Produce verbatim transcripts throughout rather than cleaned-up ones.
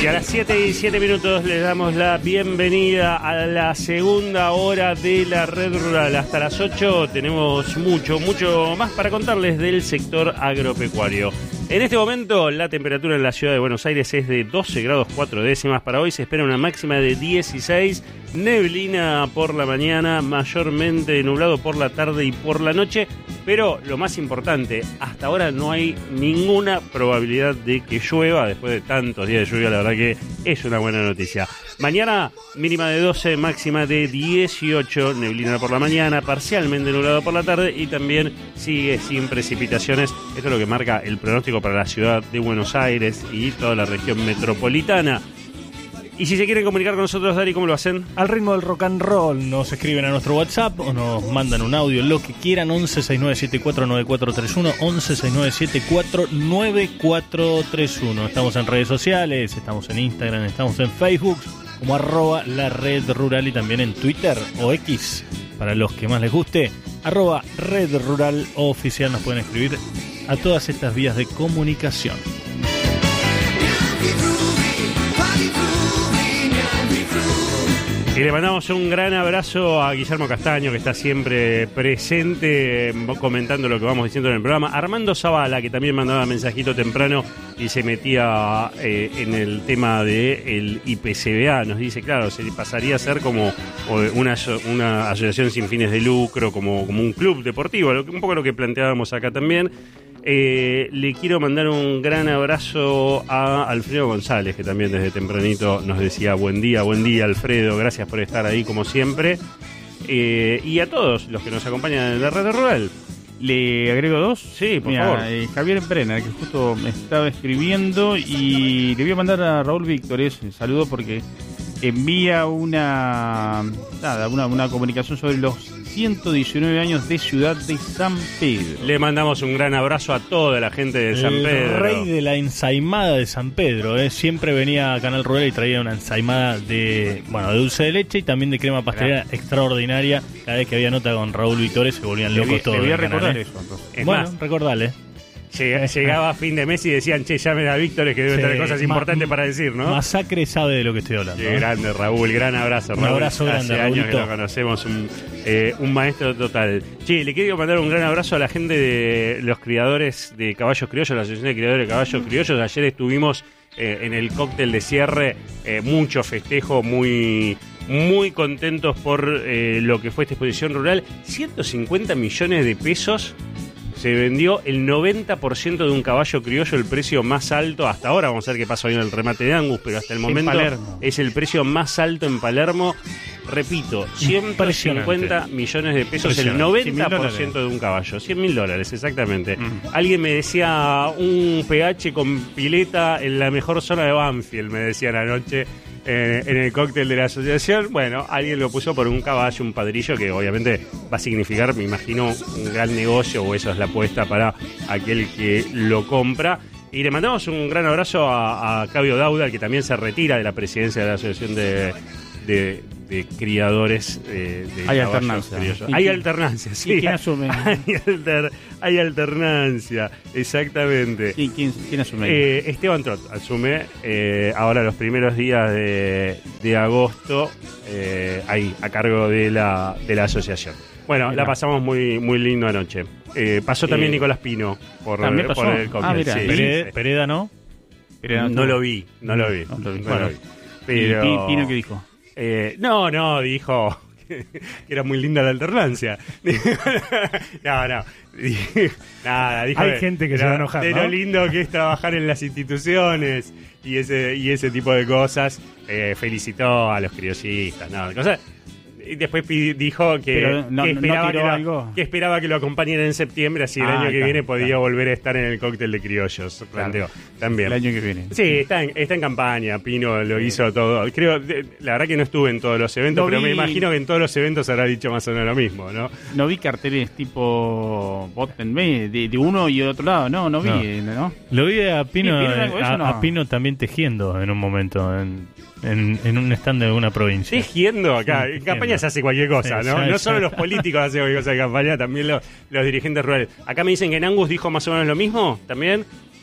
Y a las siete y siete minutos les damos la bienvenida a la segunda hora de la Red Rural. Hasta las ocho tenemos mucho, mucho más para contarles del sector agropecuario. En este momento la temperatura en la ciudad de Buenos Aires es de doce grados cuatro décimas. Para hoy se espera una máxima de dieciséis, neblina por la mañana, mayormente nublado por la tarde y por la noche. Pero lo más importante, hasta ahora no hay ninguna probabilidad de que llueva. Después de tantos días de lluvia, la verdad que es una buena noticia. Mañana mínima de doce, máxima de dieciocho, neblina por la mañana, parcialmente nublado por la tarde y también sigue sin precipitaciones. Esto es lo que marca el pronóstico para la ciudad de Buenos Aires y toda la región metropolitana. Y si se quieren comunicar con nosotros, Dari, ¿cómo lo hacen? Al ritmo del rock and roll, nos escriben a nuestro WhatsApp o nos mandan un audio, lo que quieran, once sesenta y nueve setenta y cuatro noventa y cuatro treinta y uno, once sesenta y nueve setenta y cuatro noventa y cuatro treinta y uno. Estamos en redes sociales, estamos en Instagram, estamos en Facebook, como arroba la red rural y también en Twitter o X, para los que más les guste, arroba red rural oficial. Nos pueden escribir a todas estas vías de comunicación. Y le mandamos un gran abrazo a Guillermo Castaño, que está siempre presente, comentando lo que vamos diciendo en el programa. Armando Zavala, que también mandaba mensajito temprano y se metía eh, en el tema del I P C B A. Nos dice, claro, se pasaría a ser como una, una asociación sin fines de lucro, como, como un club deportivo, un poco lo que planteábamos acá también. Eh, le quiero mandar un gran abrazo a Alfredo González, que también desde tempranito nos decía buen día, buen día Alfredo, gracias por estar ahí como siempre, eh, y a todos los que nos acompañan en la Red Rural. ¿Le agrego dos? Sí, por Mira, favor. eh, Javier Brenner, que justo me estaba escribiendo, y le voy a mandar a Raúl Víctores un saludo porque envía una, nada, una, una comunicación sobre los ciento diecinueve años de Ciudad de San Pedro. Le mandamos un gran abrazo a toda la gente de San Pedro. El rey de la ensaimada de San Pedro, ¿eh? Siempre venía a Canal Rural y traía una ensaimada de, bueno, de dulce de leche y también de crema pastelera Gracias. extraordinaria. Cada vez que había nota con Raúl Vitores se volvían locos todos. Te voy a recordar canal, eso. Entonces. Es bueno, más, recordale. Llega, llegaba a fin de mes y decían, che, llamen a Víctores que debe Sí, tener cosas importantes ma- para decir, ¿no? Masacre sabe de lo que estoy hablando. Qué ¿eh? grande, Raúl, gran abrazo, Raúl. Un abrazo grande, Hace años Raúlito. que lo conocemos, un, eh, un maestro total. Che, le quiero mandar un gran abrazo a la gente de los criadores de caballos criollos, la Asociación de Criadores de Caballos Criollos. Ayer estuvimos eh, en el cóctel de cierre, eh, mucho festejo, muy... muy contentos por eh, lo que fue esta exposición rural. ciento cincuenta millones de pesos. Se vendió el noventa por ciento de un caballo criollo, el precio más alto hasta ahora. Vamos a ver qué pasa hoy en el remate de Angus, pero hasta el momento es el precio más alto en Palermo. Repito, ciento cincuenta millones de pesos, el noventa por ciento de un caballo. cien mil dólares, exactamente. Mm. Alguien me decía un pH con pileta en la mejor zona de Banfield, me decían anoche. Eh, en el cóctel de la asociación. Bueno, alguien lo puso por un caballo, un padrillo, que obviamente va a significar, me imagino, un gran negocio, o eso es la apuesta para aquel que lo compra. Y le mandamos un gran abrazo a, a Cabio Dauda, que también se retira de la presidencia de la asociación de, de, de criadores eh, de hay caballos alternancia. criollos. Hay alternancia, sí. ¿Y quién asume? Hay, alter, hay alternancia, exactamente. ¿Y quién, quién asume? Eh, Esteban Trot asume eh, ahora los primeros días de, de agosto, eh, ahí, a cargo de la, de la asociación. Bueno, mira, la pasamos muy muy lindo anoche. Eh, pasó también eh, Nicolás Pino por, ¿también pasó? por el cóctel. Ah, mira. Sí, Pereda, sí. Pereda, ¿no? Pereda, no, no lo vi, no lo vi. No, no, no bueno, lo vi. Pero, ¿Y Pino qué dijo? Eh, no, no, dijo que era muy linda la alternancia. no, no. Nada, dijo Hay de, gente que de, se va a enojar, de ¿no? lo lindo que es trabajar en las instituciones y ese y ese tipo de cosas. Eh, felicitó a los criollistas, no, cosas. Y después dijo que, no, que, esperaba no que, lo, algo. que esperaba que lo acompañen en septiembre, así el ah, año que claro, viene podía claro. volver a estar en el cóctel de criollos, planteó. Claro. También. El año que viene. Sí, está en, está en campaña, Pino lo sí. hizo todo. Creo, de, la verdad que no estuve en todos los eventos, no pero vi, me imagino que en todos los eventos habrá dicho más o menos lo mismo, ¿no? No vi carteles tipo voten de, de uno y de otro lado, no, no vi, no. ¿no? Lo vi a Pino, ¿Sí, Pino a, no? a Pino también tejiendo en un momento, en... En, en un stand de una provincia. Tejiendo acá. Sí, en campaña se hace cualquier cosa, sí, ¿no? ya, no ya. solo los políticos hacen cualquier cosa en campaña, también los, los dirigentes rurales. Acá me dicen que en Angus dijo más o menos lo mismo, también.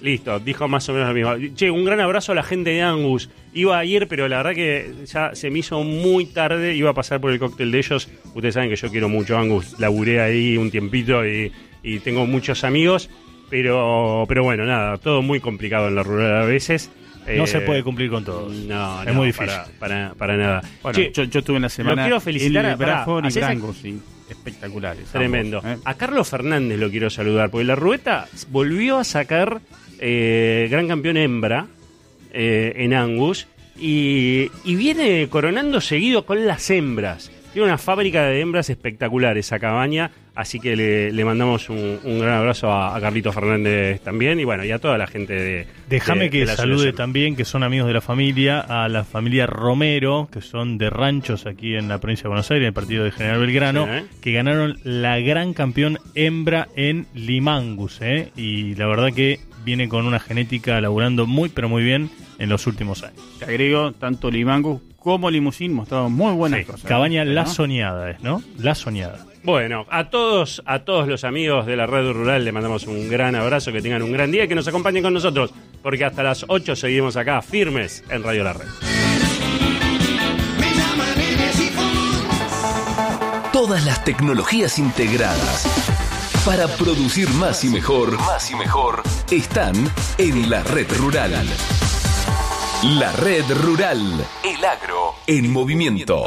Listo, dijo más o menos lo mismo. Che, un gran abrazo a la gente de Angus. Iba a ir, pero la verdad que ya se me hizo muy tarde. Iba a pasar por el cóctel de ellos. Ustedes saben que yo quiero mucho a Angus. Laburé ahí un tiempito y, y tengo muchos amigos. Pero, pero bueno, nada, todo muy complicado en la rural a veces. No eh, se puede cumplir con todos. No, es no, muy difícil. Para, para, para nada. Bueno, Che, yo, yo tuve una semana. lo quiero felicitar el a- pará, Bradford y ¿hacés Brangus, sí, espectaculares. Tremendo. ambos, ¿eh? A Carlos Fernández lo quiero saludar, porque la Ruleta volvió a sacar eh, gran campeón hembra eh, en Angus y, y viene coronando seguido con las hembras. Tiene una fábrica de hembras espectacular esa cabaña, así que le, le mandamos un, un gran abrazo a, a Carlito Fernández también y bueno, y a toda la gente de... Déjame de- que de la salude asociación. también, que son amigos de la familia, a la familia Romero, que son de ranchos aquí en la provincia de Buenos Aires, en el partido de General Belgrano, Sí, ¿eh? que ganaron la gran campeón hembra en Limangus, ¿eh? Y la verdad que viene con una genética laburando muy, pero muy bien en los últimos años. Te agrego, tanto Limangus como Limusín mostraron muy buenas Sí, cosas. Cabaña ¿no? La Soñada, es, ¿no? La Soñada. Bueno, a todos, a todos los amigos de la Red Rural le mandamos un gran abrazo, que tengan un gran día y que nos acompañen con nosotros, porque hasta las ocho seguimos acá firmes en Radio La Red. Todas las tecnologías integradas para producir más y mejor, más y mejor, están en la Red Rural. La Red Rural, el agro en movimiento.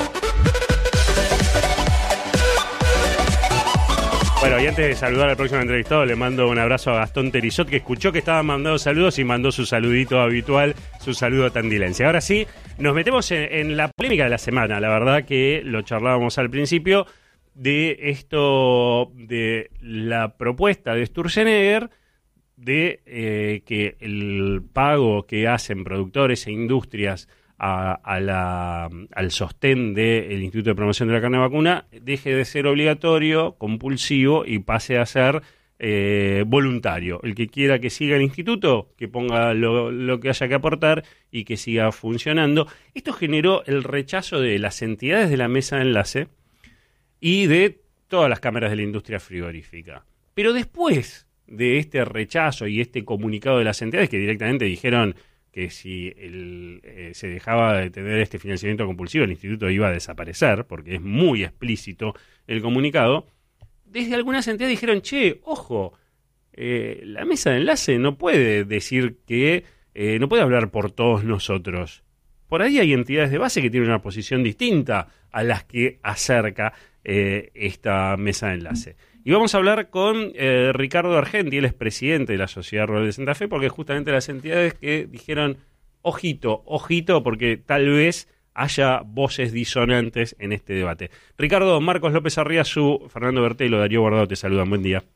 Bueno, y antes de saludar al próximo entrevistado, le mando un abrazo a Gastón Terizot, que escuchó que estaban mandando saludos y mandó su saludito habitual, su saludo tandilense. Ahora sí, nos metemos en, en la polémica de la semana. La verdad que lo charlábamos al principio de esto, de la propuesta de Sturzenegger de eh, que el pago que hacen productores e industrias a, a la, al sostén del Instituto de Promoción de la Carne Vacuna deje de ser obligatorio, compulsivo y pase a ser eh, voluntario. El que quiera que siga el instituto, que ponga lo, lo que haya que aportar y que siga funcionando. Esto generó el rechazo de las entidades de la mesa de enlace y de todas las cámaras de la industria frigorífica. Pero después de este rechazo y este comunicado de las entidades que directamente dijeron que si el, eh, se dejaba de tener este financiamiento compulsivo, el instituto iba a desaparecer, porque es muy explícito el comunicado, desde algunas entidades dijeron, che, ojo, eh, la mesa de enlace no puede decir que, eh, no puede hablar por todos nosotros. Por ahí hay entidades de base que tienen una posición distinta a las que acerca eh, esta mesa de enlace. Y vamos a hablar con eh, Ricardo Argenti, él es presidente de la Sociedad Rural de Santa Fe, porque justamente las entidades que dijeron, ojito, ojito, porque tal vez haya voces disonantes en este debate. Ricardo, Marcos López Arriazu, Fernando Bertelo, Darío Guardado te saludan, buen día.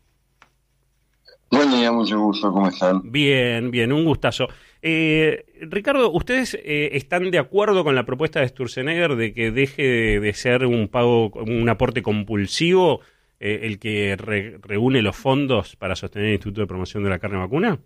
Buen día, mucho gusto, ¿cómo están? Bien, bien, un gustazo. Eh, Ricardo, ¿ustedes eh, están de acuerdo con la propuesta de Sturzenegger de que deje de, de ser un pago, un aporte compulsivo eh, el que re, reúne los fondos para sostener el Instituto de Promoción de la Carne Vacuna?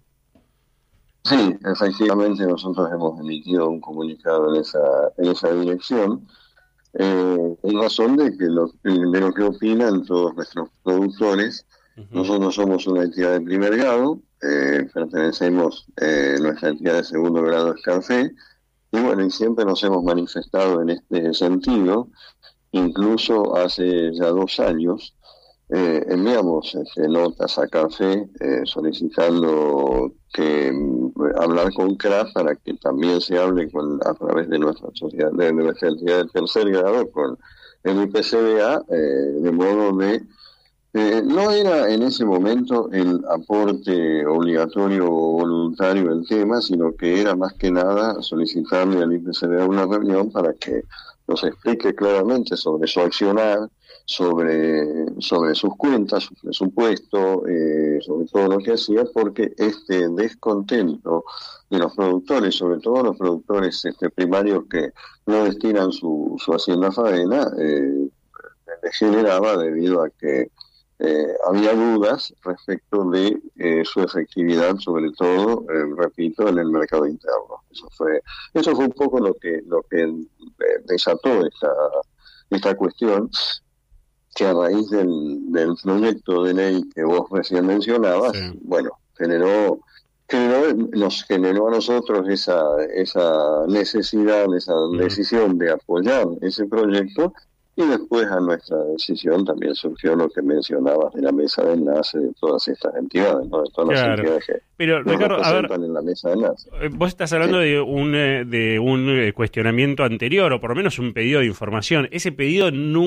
Sí, efectivamente nosotros hemos emitido un comunicado en esa, en esa dirección, eh, en razón de que lo, de lo que opinan todos nuestros productores. Uh-huh. Nosotros somos una entidad de primer grado, eh, pertenecemos, eh, nuestra entidad de segundo grado es café, y bueno, y siempre nos hemos manifestado en este sentido. Incluso hace ya dos años eh, enviamos este, notas a Café eh, solicitando que um, hablar con C R A F para que también se hable con a través de nuestra sociedad, de, de nuestra entidad de tercer grado, con el I P C B A, eh, de modo de Eh, no era en ese momento el aporte obligatorio o voluntario del tema, sino que era más que nada solicitarle al I P C B A una reunión para que nos explique claramente sobre su accionar, sobre, sobre sus cuentas, su presupuesto, eh, sobre todo lo que hacía, porque este descontento de los productores, sobre todo los productores este, primarios que no destinan su, su hacienda faena, eh, le generaba debido a que Eh, había dudas respecto de eh, su efectividad, sobre todo, eh, repito, en el mercado interno. Eso fue, eso fue un poco lo que lo que eh, desató esta esta cuestión, que a raíz del, del proyecto de ley que vos recién mencionabas, sí. bueno, generó generó, nos generó a nosotros esa, esa necesidad, esa decisión de apoyar ese proyecto. Y después a nuestra decisión también surgió lo que mencionabas de la mesa de enlace de todas estas entidades, ¿no? De todas claro. las entidades que Pero, nos Ricardo, representan a ver, en la mesa de enlace. Vos estás hablando sí. de un de un cuestionamiento anterior, o por lo menos un pedido de información. Ese pedido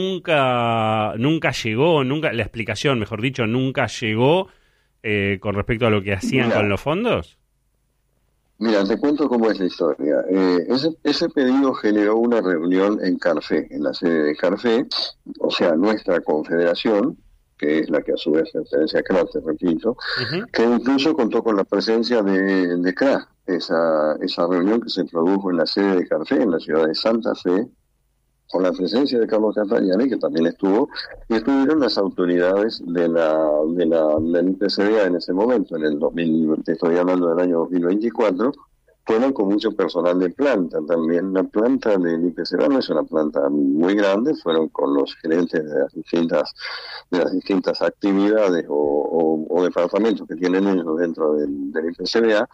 nunca nunca llegó, nunca la explicación, mejor dicho, nunca llegó eh, con respecto a lo que hacían Mira. con los fondos. Mira, te cuento cómo es la historia. Eh, ese, ese pedido generó una reunión en Carfe, en la sede de Carfe, o sea, nuestra confederación, que es la que a su vez pertenece a C R A, te repito, uh-huh. que incluso contó con la presencia de, de C R A, esa, esa reunión que se produjo en la sede de Carfe, en la ciudad de Santa Fe, con la presencia de Carlos Castagnani, que también estuvo, y estuvieron las autoridades de la de la del I P C B A en ese momento, en el dos mil, te estoy hablando del año dos mil veinticuatro, fueron con mucho personal de planta. También la planta del I P C B A no es una planta muy grande, fueron con los gerentes de las distintas de las distintas actividades o, o, o departamentos que tienen ellos dentro del, del I P C B A,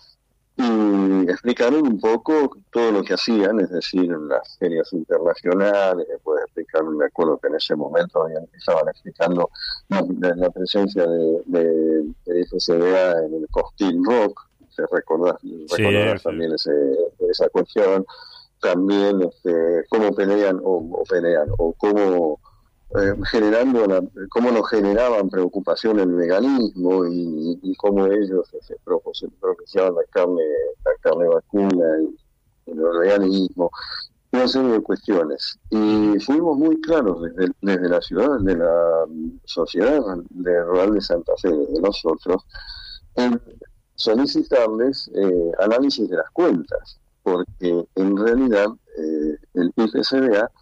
y explicaron un poco todo lo que hacían, es decir, las ferias internacionales. Después explicaron, me acuerdo que en ese momento habían, estaban explicando la, la presencia de, de, de F C B A en el Cosquín Rock, se recordás, sí, recordás sí. también ese, esa cuestión, también este, cómo pelean o, o pelean, o cómo Eh, generando la, cómo nos generaban preocupación el veganismo y, y cómo ellos se propiciaban la carne la carne vacuna y el veganismo, una serie de cuestiones. Y fuimos muy claros desde, desde la ciudad, de la sociedad de rural de Santa Fe, de nosotros, en solicitarles eh, análisis de las cuentas, porque en realidad eh, el I P C B A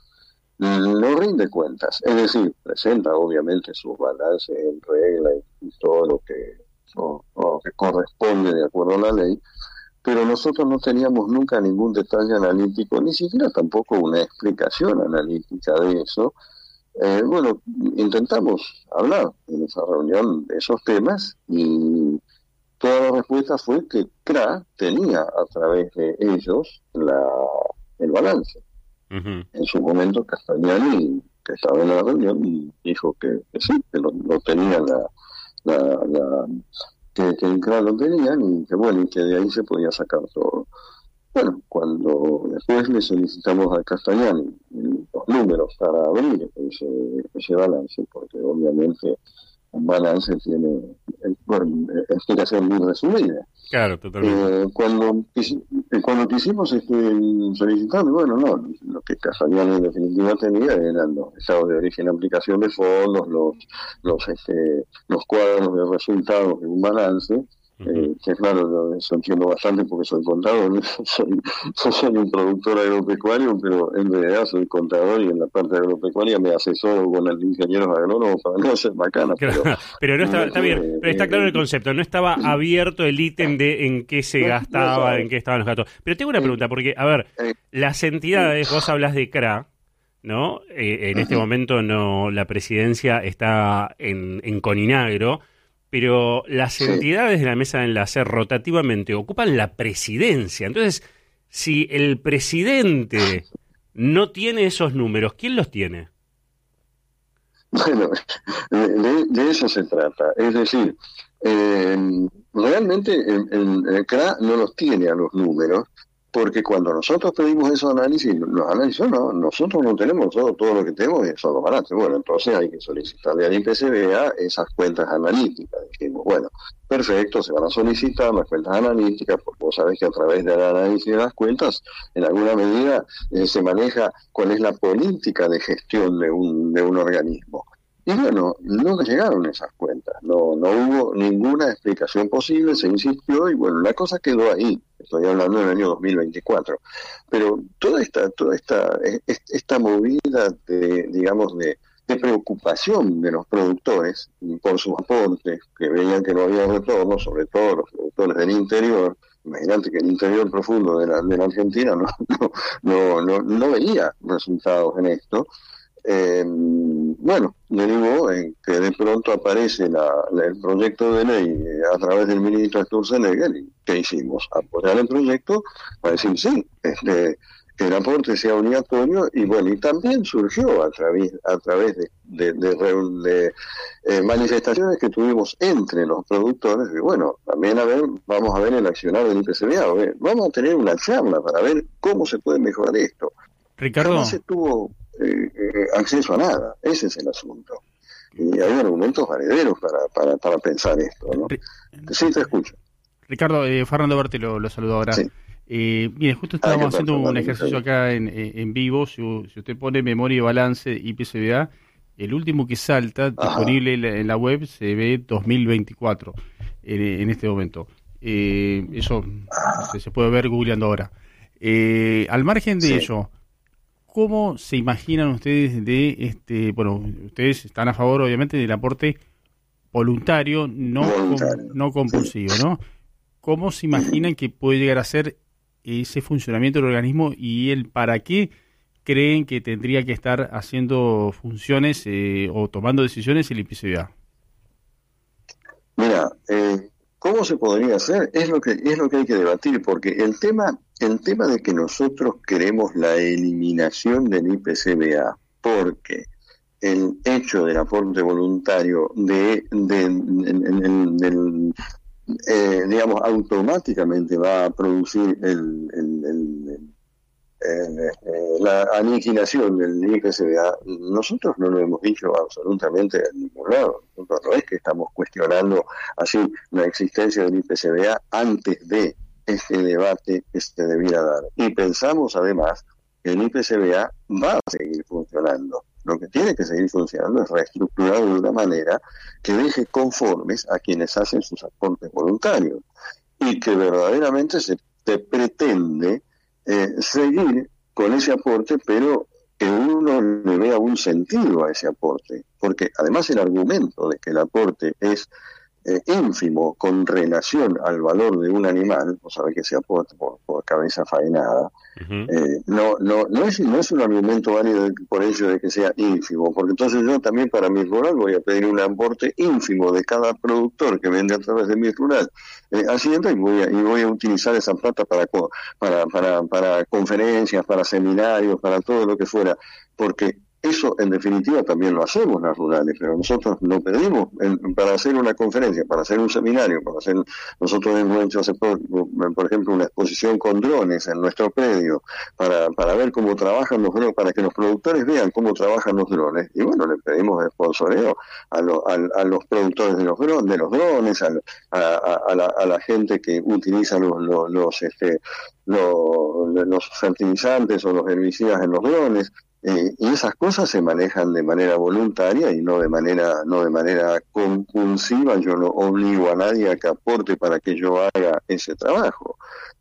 no rinde cuentas, es decir, presenta obviamente sus balances en regla y, y todo lo que, lo, lo que corresponde de acuerdo a la ley, pero nosotros no teníamos nunca ningún detalle analítico, ni siquiera tampoco una explicación analítica de eso. Eh, bueno, intentamos hablar en esa reunión de esos temas y toda la respuesta fue que C R A tenía a través de ellos la, el balance. Uh-huh. En su momento Castagnani, que estaba en la reunión, dijo que, que sí, que lo, lo tenía la, la, la que, que en C R A lo tenían y que bueno, y que de ahí se podía sacar todo. Bueno, cuando después le solicitamos a Castagnani los números para abrir ese, ese balance, porque obviamente un balance tiene, bueno, explicación muy resumida. Claro, totalmente. Eh, cuando, cuando quisimos este, solicitar, bueno, no, lo que Castagnani en definitiva tenía eran los estados de origen y aplicación de fondos, los los este, los cuadros de resultados de un balance, uh-huh. eh, que claro, eso entiendo bastante porque soy contador, ¿no? soy, soy un productor agropecuario, pero en realidad soy contador y en la parte agropecuaria me asesoro con el ingeniero agrónomo para no hacer macana. Claro, pero, pero no está, está bien, pero está claro el concepto, no estaba abierto el ítem de en qué se gastaba, en qué estaban los gastos. Pero tengo una pregunta, porque, a ver, las entidades, vos hablas de C R A, ¿no? Eh, en este momento no, la presidencia está en, en Coninagro, pero las entidades de la mesa de enlace rotativamente ocupan la presidencia. Entonces, si el presidente no tiene esos números, ¿quién los tiene? Bueno, de, de eso se trata. Es decir, eh, realmente el, el, el C R A no los tiene a los números, porque cuando nosotros pedimos esos análisis, los análisis no, nosotros no tenemos todo, todo lo que tenemos son los balances. Bueno, entonces hay que solicitarle al I P C B A esas cuentas analíticas. Dijimos, bueno, perfecto, se van a solicitar las cuentas analíticas, porque vos sabés que a través del análisis de las cuentas, en alguna medida eh, se maneja cuál es la política de gestión de un, de un organismo. Y bueno, no llegaron esas cuentas, no no hubo ninguna explicación posible, se insistió y bueno, la cosa quedó ahí. Estoy hablando del año dos mil veinticuatro. Pero toda esta toda esta esta movida de, digamos, de, de preocupación de los productores por sus aportes, que veían que no había retorno, sobre todo los productores del interior. Imagínate que el interior profundo de la, de la Argentina no, no, no, no, no veía resultados en esto. eh, bueno, derivó en que de pronto aparece la, la, el proyecto de ley eh, a través del ministro Sturzenegger. ¿Y qué hicimos? Apoyar el proyecto para decir sí, este, que el aporte sea obligatorio, y bueno, y también surgió a través a través de, de, de, de, de eh, manifestaciones que tuvimos entre los productores, y bueno, también a ver, vamos a ver el accionar del I P C B A, a ver, vamos a tener una charla para ver cómo se puede mejorar esto. Ricardo, no se tuvo eh, eh, acceso a nada, ese es el asunto. Y hay argumentos valederos para, para, para pensar esto, ¿no? Sí, te escucho. Ricardo, eh, Fernando Berti lo, lo saludo ahora. Sí. Eh, mire, justo estábamos ah, haciendo un ejercicio acá en, en vivo. Si, si usted pone memoria y balance I P C B A, el último que salta Ajá. disponible en la, en la web se ve dos mil veinticuatro en, en este momento. Eh, eso se, se puede ver googleando ahora. Eh, al margen de sí. ello, ¿cómo se imaginan ustedes de este? Bueno, ustedes están a favor, obviamente, del aporte voluntario, no, voluntario. Com, no compulsivo, sí. ¿no? ¿Cómo se imaginan que puede llegar a ser ese funcionamiento del organismo y el para qué creen que tendría que estar haciendo funciones eh, o tomando decisiones el I P C B A? Mira, eh, ¿cómo se podría hacer? Es lo que es lo que hay que debatir, porque el tema el tema de que nosotros queremos la eliminación del I P C B A, porque el hecho del aporte voluntario de, de, de, de, de, de Eh, digamos, automáticamente va a producir el, el, el, el, el, la aniquilación del I P C B A. Nosotros no lo hemos dicho absolutamente en ningún lado. Nosotros no es que estamos cuestionando así la existencia del I P C B A antes de este debate que se debiera dar. Y pensamos además que el I P C B A va a seguir funcionando. Lo que tiene que seguir funcionando es reestructurado de una manera que deje conformes a quienes hacen sus aportes voluntarios y que verdaderamente se, se pretende eh, seguir con ese aporte, pero que uno le vea un sentido a ese aporte, porque además el argumento de que el aporte es eh, ínfimo con relación al valor de un animal, o sabe que se aporta por, por cabeza faenada, uh-huh. eh, no no no es no es un argumento válido de, por ello de que sea ínfimo, porque entonces yo también para mi rural voy a pedir un aporte ínfimo de cada productor que vende a través de mi rural eh, hacienda y voy a y voy a utilizar esa plata para para para para conferencias, para seminarios, para todo lo que fuera, porque eso, en definitiva, también lo hacemos las rurales, pero nosotros no pedimos en, para hacer una conferencia, para hacer un seminario, para hacer, nosotros hemos hecho hace por, por ejemplo, una exposición con drones en nuestro predio, para, para ver cómo trabajan los drones, para que los productores vean cómo trabajan los drones, y bueno, le pedimos sponsoreo a, lo, a, a los productores de los drones, de los drones, a, a, a, la, a la gente que utiliza los, los, los, este, los, los fertilizantes o los herbicidas en los drones. Eh, y esas cosas se manejan de manera voluntaria y no de manera no de manera compulsiva. Yo no obligo a nadie a que aporte para que yo haga ese trabajo.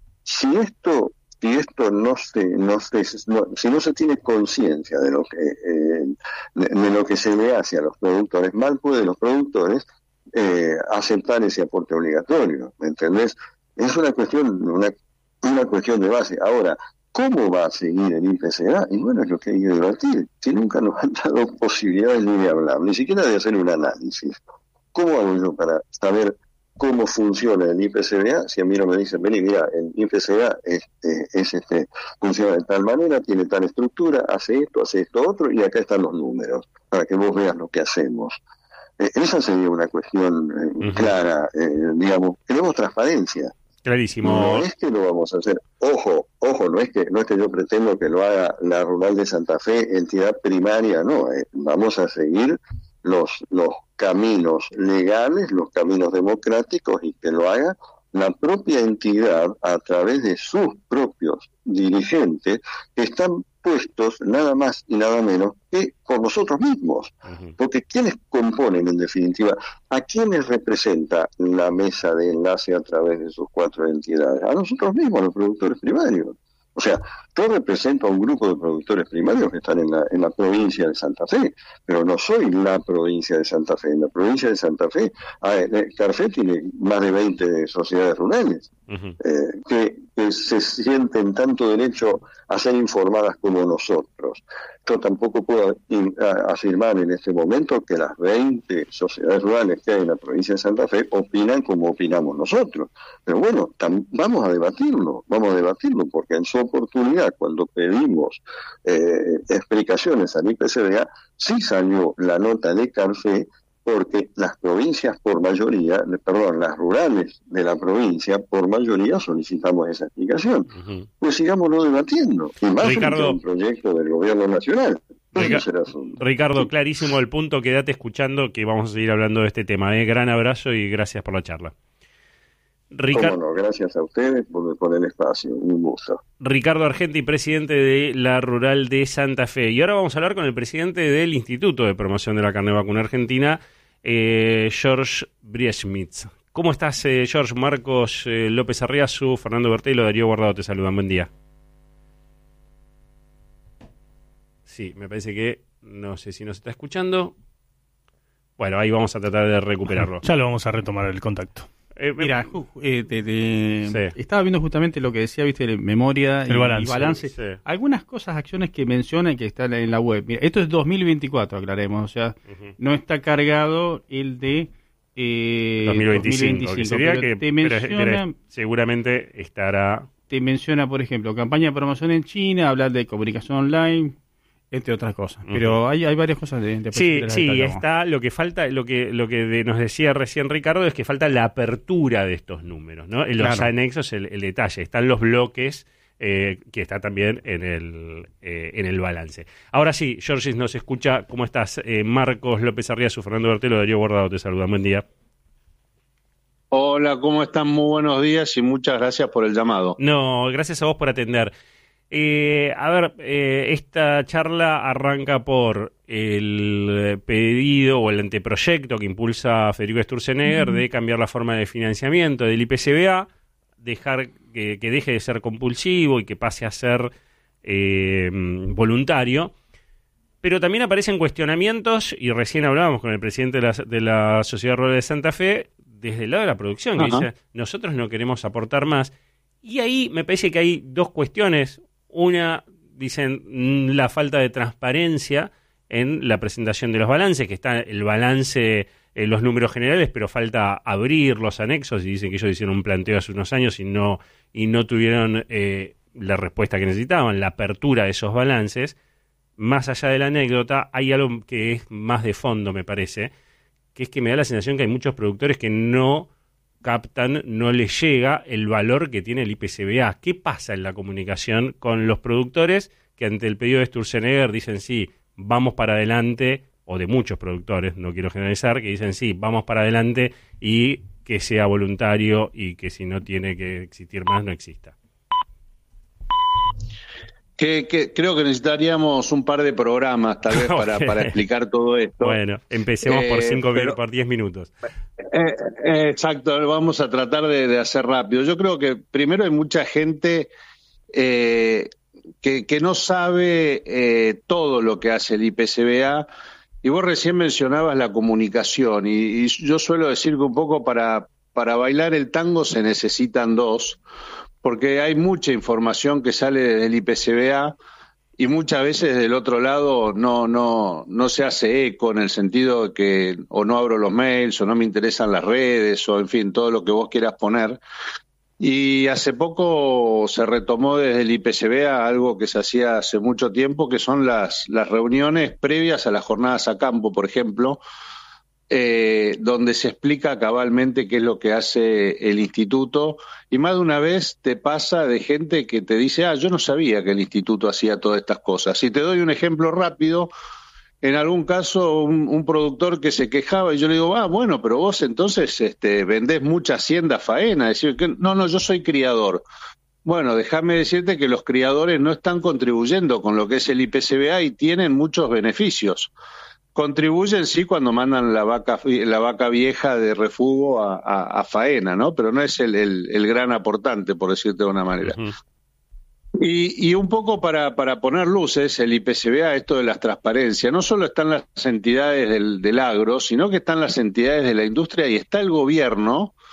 Si esto si esto no se no se no, si no se tiene conciencia de lo que eh, de, de lo que se le hace a los productores, mal pueden los productores eh, aceptar ese aporte obligatorio, ¿me entendés? Es una cuestión una una cuestión de base. Ahora, ¿cómo va a seguir el I P C B A? Y bueno, es lo que hay que debatir. Si nunca nos han dado posibilidades ni de hablar, ni siquiera de hacer un análisis. ¿Cómo hago yo para saber cómo funciona el I P C B A? Si a mí no me dicen, vení, mira, el I P C B A es, es este, funciona de tal manera, tiene tal estructura, hace esto, hace esto otro, y acá están los números, para que vos veas lo que hacemos. Eh, esa sería una cuestión eh, uh-huh. clara, eh, digamos, queremos transparencia. Clarísimo. No es que lo vamos a hacer. Ojo, ojo, no es que no es que yo pretendo que lo haga la Rural de Santa Fe, entidad primaria, no. Eh, vamos a seguir los los caminos legales, los caminos democráticos, y que lo haga la propia entidad a través de sus propios dirigentes que están puestos nada más y nada menos que por nosotros mismos. Uh-huh. Porque ¿quiénes componen en definitiva? ¿A quiénes representa la mesa de enlace a través de sus cuatro entidades? A nosotros mismos, los productores primarios. O sea, yo represento a un grupo de productores primarios que están en la, en la provincia de Santa Fe, pero no soy la provincia de Santa Fe. En la provincia de Santa Fe, Carfe tiene más de veinte sociedades rurales. Uh-huh. eh, que, que se sienten tanto derecho a ser informadas como nosotros. Yo tampoco puedo in, a, afirmar en este momento que las veinte sociedades rurales que hay en la provincia de Santa Fe opinan como opinamos nosotros. Pero bueno, tam, vamos a debatirlo, vamos a debatirlo, porque en su oportunidad, cuando pedimos eh, explicaciones al I P C B A, sí salió la nota de Carfe, porque las provincias por mayoría, perdón, las rurales de la provincia por mayoría solicitamos esa explicación. Uh-huh. Pues sigámoslo debatiendo, y más frente a un proyecto del gobierno nacional. Rica- Ricardo, clarísimo el punto, quédate escuchando que vamos a seguir hablando de este tema. ¿eh? Gran abrazo y gracias por la charla. Ricar- Cómo no, gracias a ustedes por, por el espacio, un gusto. Ricardo Argenti, presidente de la Rural de Santa Fe. Y ahora vamos a hablar con el presidente del Instituto de Promoción de la Carne Vacuna Argentina, eh, George Briesmitz. ¿Cómo estás, eh, George? Marcos eh, López Arriazu, Fernando Bertelo, Darío Guardado te saludan. Buen día. Sí, me parece que no sé si nos está escuchando. Bueno, ahí vamos a tratar de recuperarlo. Ya lo vamos a retomar el contacto. Eh, Mira, eh, te, te, sí. estaba viendo justamente lo que decía, viste, de memoria el y balance. Y balance. Sí. Algunas cosas, acciones que menciona y que están en la web. Mira, esto es dos mil veinticuatro, aclaremos, o sea, uh-huh. no está cargado el de eh, dos mil veinticinco, dos mil veinticinco, que sería que te menciona, pero, pero seguramente estará. Te menciona, por ejemplo, campaña de promoción en China, hablar de comunicación online, entre otras cosas. Uh-huh. Pero hay, hay varias cosas de, de Sí, sí, está. Lo que falta, lo que lo que de, nos decía recién Ricardo es que falta la apertura de estos números, ¿no? En los claro. anexos, el, el detalle. Están los bloques eh, que está también en el eh, en el balance. Ahora sí, George nos escucha. ¿Cómo estás? Eh, Marcos López Arriazu, Fernando Bertelo, Darío Guardado te saludan. Buen día. Hola, ¿cómo están? Muy buenos días y muchas gracias por el llamado. No, gracias a vos por atender. Eh, a ver, eh, esta charla arranca por el pedido o el anteproyecto que impulsa Federico Sturzenegger uh-huh. de cambiar la forma de financiamiento del I P C B A, dejar que, que deje de ser compulsivo y que pase a ser eh, voluntario. Pero también aparecen cuestionamientos, y recién hablábamos con el presidente de la, de la Sociedad Rural de Santa Fe, desde el lado de la producción, que uh-huh. dice, nosotros no queremos aportar más. Y ahí me parece que hay dos cuestiones. Una, dicen, la falta de transparencia en la presentación de los balances, que está el balance en los números generales, pero falta abrir los anexos, y dicen que ellos hicieron un planteo hace unos años y no, y no tuvieron eh, la respuesta que necesitaban, la apertura de esos balances. Más allá de la anécdota, hay algo que es más de fondo, me parece, que es que me da la sensación que hay muchos productores que no captan, no les llega el valor que tiene el I P C B A. ¿Qué pasa en la comunicación con los productores que ante el pedido de Sturzenegger dicen sí, vamos para adelante, o de muchos productores, no quiero generalizar, que dicen sí, vamos para adelante y que sea voluntario y que si no tiene que existir más, no exista? Que, que creo que necesitaríamos un par de programas tal vez para, okay. para explicar todo esto. Bueno, empecemos eh, por cinco pero, por diez minutos. Eh, eh, exacto, vamos a tratar de, de hacer rápido. Yo creo que primero hay mucha gente eh, que, que no sabe eh, todo lo que hace el I P C B A, y vos recién mencionabas la comunicación, y, y yo suelo decir que un poco para, para bailar el tango se necesitan dos, porque hay mucha información que sale del I P C B A y muchas veces del otro lado no no no se hace eco, en el sentido de que o no abro los mails o no me interesan las redes o en fin, todo lo que vos quieras poner. Y hace poco se retomó desde el I P C B A algo que se hacía hace mucho tiempo, que son las, las reuniones previas a las jornadas a campo, por ejemplo, Eh, donde se explica cabalmente qué es lo que hace el instituto, y más de una vez te pasa de gente que te dice, ah, yo no sabía que el instituto hacía todas estas cosas. Y te doy un ejemplo rápido. En algún caso, un, un productor que se quejaba, y yo le digo, ah, bueno, pero vos entonces este, vendés mucha hacienda faena. Decir que no, no, yo soy criador. Bueno, déjame decirte que los criadores no están contribuyendo con lo que es el I P C B A y tienen muchos beneficios. Contribuyen sí cuando mandan la vaca la vaca vieja de refugo a, a, a faena, ¿no? Pero no es el, el, el gran aportante, por decirte de una manera. Uh-huh. Y, y un poco para, para poner luces, el I P C B A, esto de las transparencias, no solo están las entidades del, del agro, sino que están las entidades de la industria y está el gobierno,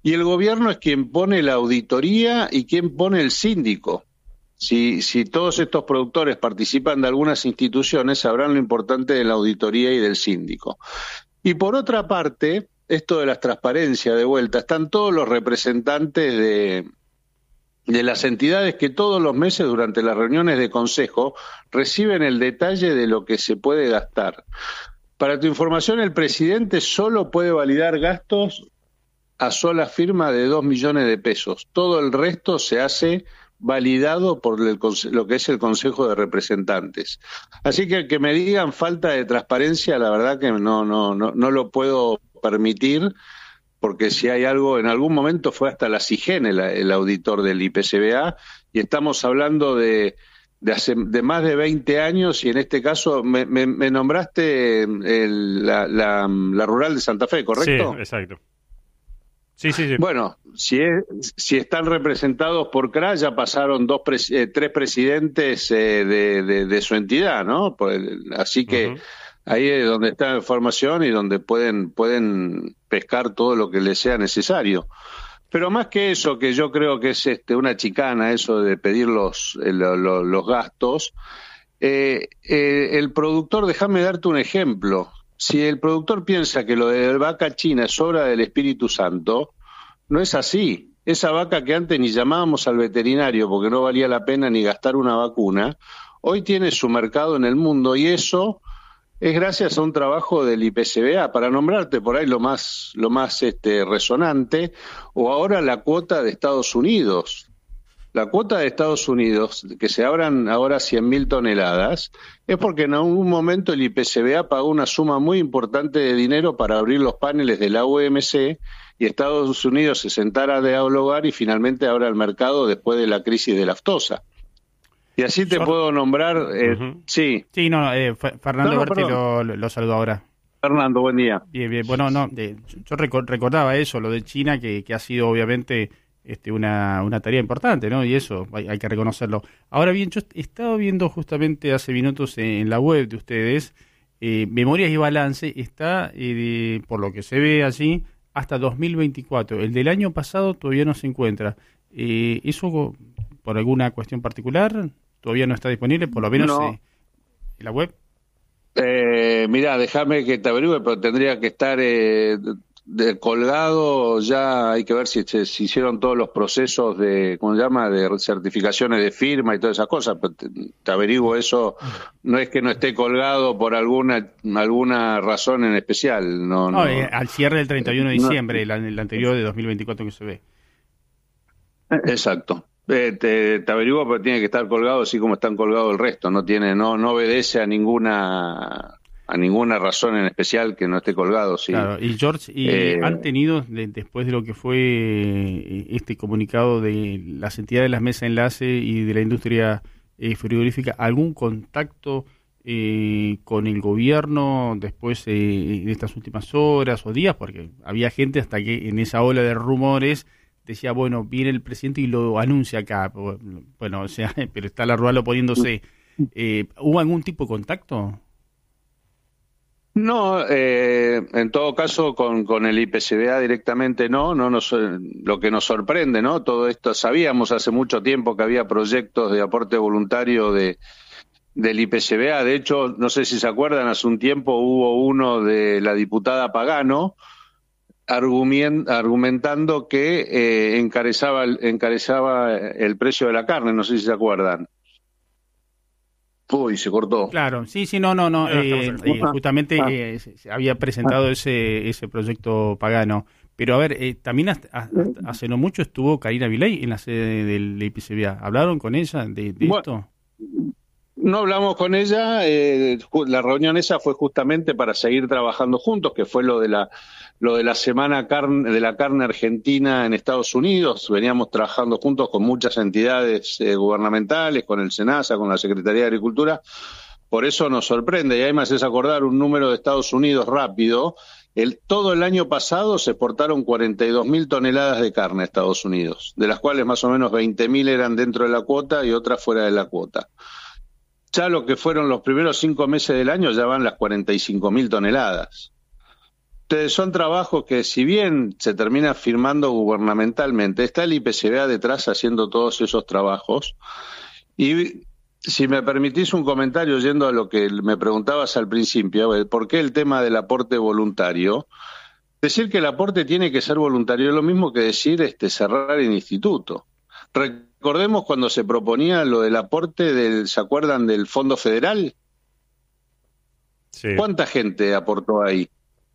y el gobierno es quien pone la auditoría y quien pone el síndico. Si, si todos estos productores participan de algunas instituciones, sabrán lo importante de la auditoría y del síndico. Y por otra parte, esto de las transparencias, de vuelta, están todos los representantes de... de las entidades que todos los meses durante las reuniones de consejo reciben el detalle de lo que se puede gastar. Para tu información, el presidente solo puede validar gastos a sola firma de dos millones de pesos. Todo el resto se hace validado por el, lo que es el Consejo de Representantes. Así que que me digan falta de transparencia, la verdad que no, no, no, no lo puedo permitir, porque si hay algo, en algún momento fue hasta la CIGEN el, el auditor del I P C B A, y estamos hablando de, de, hace, de más de veinte años, y en este caso me, me, me nombraste el, la, la, la rural de Santa Fe, ¿correcto? Sí, exacto. Sí, sí, sí. Bueno, si, es, si están representados por C R A, ya pasaron dos pres, eh, tres presidentes eh, de, de, de su entidad, ¿no? Por el, así que... Uh-huh. Ahí es donde está la información y donde pueden pueden pescar todo lo que les sea necesario. Pero más que eso, que yo creo que es este una chicana eso de pedir los, eh, lo, lo, los gastos, eh, eh, el productor, déjame darte un ejemplo. Si el productor piensa que lo de vaca china es obra del Espíritu Santo, no es así. Esa vaca que antes ni llamábamos al veterinario porque no valía la pena ni gastar una vacuna, hoy tiene su mercado en el mundo, y eso... es gracias a un trabajo del I P C B A, para nombrarte por ahí lo más lo más este resonante, o ahora la cuota de Estados Unidos. La cuota de Estados Unidos, que se abran ahora cien mil toneladas, es porque en algún momento el I P C B A pagó una suma muy importante de dinero para abrir los paneles de la O M C, y Estados Unidos se sentara a dialogar y finalmente abra el mercado después de la crisis de la aftosa. Y así te Yo... puedo nombrar, eh, uh-huh. sí. Sí, no, eh, Fernando no, no, Berti lo, lo saludo ahora. Fernando, buen día. Bien, bien, bueno, no, eh, yo recordaba eso, lo de China, que, que ha sido obviamente este, una, una tarea importante, ¿no? Y eso, hay, hay que reconocerlo. Ahora bien, yo he estado viendo justamente hace minutos en, en la web de ustedes, eh, Memorias y Balance, está, eh, por lo que se ve allí, hasta dos mil veinticuatro. El del año pasado todavía no se encuentra. Eh, ¿Eso por alguna cuestión particular? ¿Todavía no está disponible, por lo menos no. eh, en la web? Eh, mirá, déjame que te averigüe, pero tendría que estar eh, de, colgado. Ya hay que ver si se si hicieron todos los procesos de, ¿cómo se llama?, de certificaciones de firma y todas esas cosas. Pero te, te averiguo eso. No es que no esté colgado por alguna alguna razón en especial. No, no, no eh, al cierre del treinta y uno de diciembre, no, el, el anterior de dos mil veinticuatro que se ve. Exacto. Eh, te, te averiguo, pero tiene que estar colgado así como están colgados el resto. No tiene, no, no obedece a ninguna a ninguna razón en especial que no esté colgado. Sí. Claro. Y George, ¿y eh, han tenido de, después de lo que fue este comunicado de las entidades de las mesas de enlace y de la industria eh, frigorífica, algún contacto eh, con el gobierno después eh, de estas últimas horas o días? Porque había gente hasta que en esa ola de rumores decía, bueno, viene el presidente y lo anuncia acá. Bueno, o sea, pero está la rural oponiéndose. Eh, ¿Hubo algún tipo de contacto? No, eh, en todo caso con, con el I P C B A directamente no, no nos, lo que nos sorprende, ¿no? Todo esto, sabíamos hace mucho tiempo que había proyectos de aporte voluntario de del I P C B A. De hecho, no sé si se acuerdan, hace un tiempo hubo uno de la diputada Pagano, argumentando que eh, encarecaba, encarecaba el precio de la carne, no sé si se acuerdan. Uy, se cortó. Claro, sí, sí, no, no, no. Eh, eh, justamente ah. eh, se había presentado ah. ese ese proyecto Pagano. Pero a ver, eh, también hasta, hasta hace no mucho estuvo Karina Viley en la sede del I P C B A. ¿Hablaron con ella de, de bueno, esto? No hablamos con ella. Eh, la reunión esa fue justamente para seguir trabajando juntos, que fue lo de la lo de la semana carne, de la carne argentina en Estados Unidos. Veníamos trabajando juntos con muchas entidades eh, gubernamentales, con el SENASA, con la Secretaría de Agricultura. Por eso nos sorprende, y además es acordar un número de Estados Unidos rápido. El, todo el año pasado se exportaron cuarenta y dos mil toneladas de carne a Estados Unidos, de las cuales más o menos veinte mil eran dentro de la cuota y otras fuera de la cuota. Ya lo que fueron los primeros cinco meses del año ya van las cuarenta y cinco mil toneladas. son trabajos que, si bien se termina firmando gubernamentalmente, está el I P C B A detrás haciendo todos esos trabajos. Y si me permitís un comentario yendo a lo que me preguntabas al principio, ¿por qué el tema del aporte voluntario? Decir que el aporte tiene que ser voluntario es lo mismo que decir este, cerrar el instituto. Recordemos cuando se proponía lo del aporte del, ¿se acuerdan del Fondo Federal? Sí. ¿Cuánta gente aportó ahí?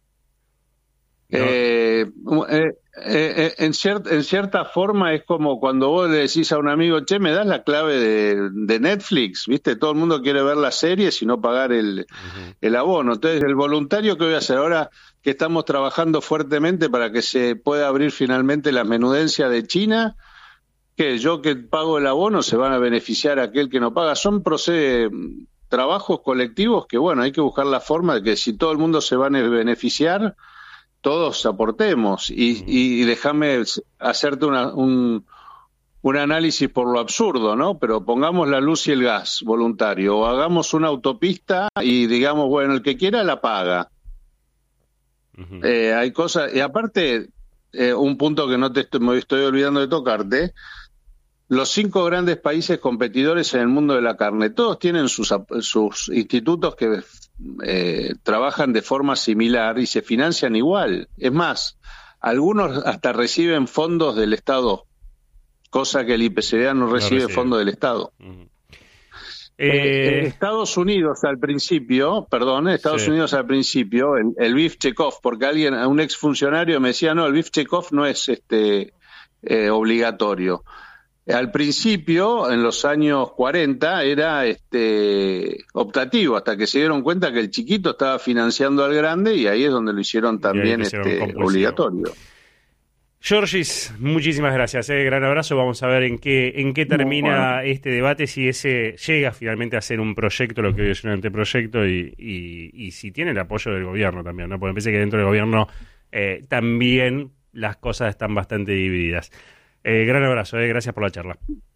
No. Eh, eh, eh, en, cier- en cierta forma es como cuando vos le decís a un amigo, che, ¿me das la clave de, de Netflix? ¿Viste? Todo el mundo quiere ver la serie y no pagar el, uh-huh. el abono. Entonces, el voluntario, ¿qué voy a hacer? Ahora que estamos trabajando fuertemente para que se pueda abrir finalmente la menudencia de China, que yo que pago el abono se van a beneficiar a aquel que no paga. Son procesos, trabajos colectivos que, bueno, hay que buscar la forma de que si todo el mundo se va a beneficiar, todos aportemos. Y, y, y déjame hacerte una, un, un análisis por lo absurdo, ¿no? Pero pongamos la luz y el gas voluntario, o hagamos una autopista y digamos, bueno, el que quiera la paga. Uh-huh. Eh, hay cosas, y aparte, eh, un punto que no te estoy, me estoy olvidando de tocarte, los cinco grandes países competidores en el mundo de la carne, todos tienen sus, sus institutos que eh, trabajan de forma similar y se financian igual. Es más, algunos hasta reciben fondos del Estado, cosa que el I P C B A no recibe, no recibe. fondos del Estado. Uh-huh. Eh, eh, Estados Unidos al principio, perdón, Estados sí. Unidos al principio, el, el B I F Check-off, porque alguien, un exfuncionario me decía, no, el B I F Check-off no es este eh, obligatorio. Al principio, en los años cuarenta, era este optativo, hasta que se dieron cuenta que el chiquito estaba financiando al grande y ahí es donde lo hicieron también este, obligatorio. Georgis, muchísimas gracias, eh. gran abrazo. Vamos a ver en qué en qué termina bueno. este debate, si ese llega finalmente a ser un proyecto, lo que hoy es un anteproyecto, y, y, y si tiene el apoyo del gobierno también, ¿no? Porque me parece que dentro del gobierno eh, también las cosas están bastante divididas. Eh, gran abrazo, eh. gracias por la charla.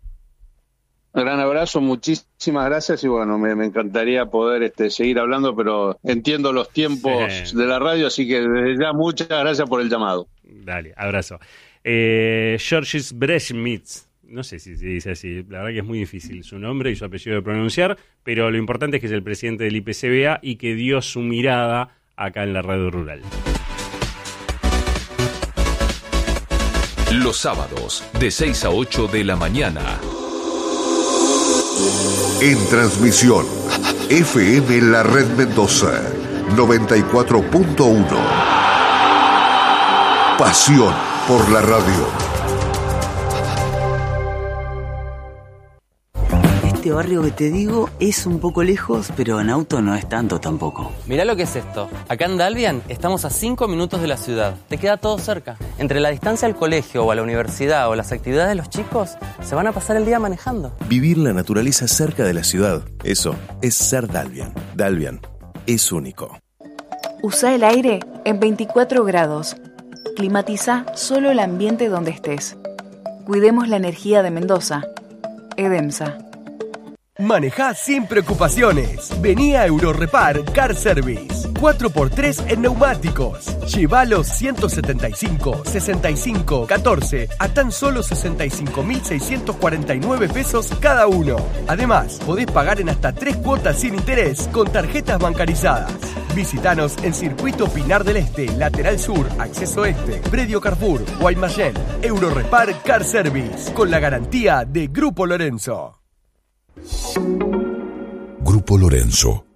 Gran abrazo, muchísimas gracias y bueno, me, me encantaría poder este, seguir hablando, pero entiendo los tiempos sí. de la radio, así que desde ya muchas gracias por el llamado. Dale, abrazo. Eh, Georgis Brezhmitz, no sé si se dice así, la verdad que es muy difícil su nombre y su apellido de pronunciar, pero lo importante es que es el presidente del I P C B A y que dio su mirada acá en la red rural. Los sábados, de seis a ocho de la mañana. En transmisión, F M La Red Mendoza, noventa y cuatro punto uno. Pasión por la radio. Este barrio que te digo es un poco lejos, pero en auto no es tanto tampoco. Mirá lo que es esto. Acá en Dalbian estamos a cinco minutos de la ciudad. Te queda todo cerca. Entre la distancia al colegio o a la universidad o las actividades de los chicos, se van a pasar el día manejando. Vivir la naturaleza cerca de la ciudad. Eso es ser Dalbian. Dalbian es único. Usa el aire en veinticuatro grados. Climatiza solo el ambiente donde estés. Cuidemos la energía de Mendoza. Edemsa. Manejá sin preocupaciones. Vení a Eurorepar Car Service. cuatro por tres en neumáticos. Lleva los ciento setenta y cinco, sesenta y cinco, catorce a tan solo sesenta y cinco mil seiscientos cuarenta y nueve pesos cada uno. Además, podés pagar en hasta tres cuotas sin interés con tarjetas bancarizadas. Visítanos en Circuito Pinar del Este, Lateral Sur, Acceso Este, Predio Carrefour, Guaymallén. Eurorepar Car Service, con la garantía de Grupo Lorenzo. Grupo Lorenzo.